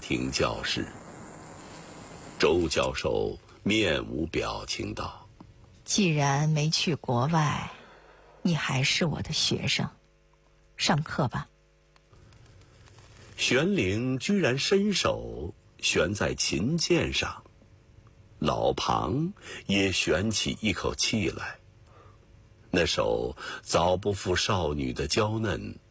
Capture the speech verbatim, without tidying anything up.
庭教师。周教授面无表情道： 既然没去国外，你还是我的学生，上课吧。 玄灵居然伸手悬在琴键上，老庞也悬起一口气来。那手早不复少女的娇嫩，